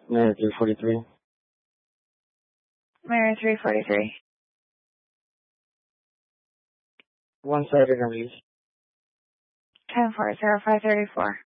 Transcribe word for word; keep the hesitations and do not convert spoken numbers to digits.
Mary three forty-three. Mary three forty-three. One-sided and release. ten four zero five thirty-four.